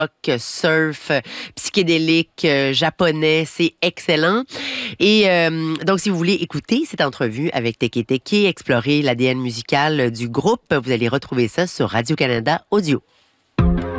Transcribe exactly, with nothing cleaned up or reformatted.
rock, surf, psychédélique, euh, japonais. C'est excellent. Et euh, donc, si vous voulez écouter cette entrevue avec Teke Teke, explorer l'A D N musical du groupe, vous allez retrouver ça sur Radio-Canada Audio.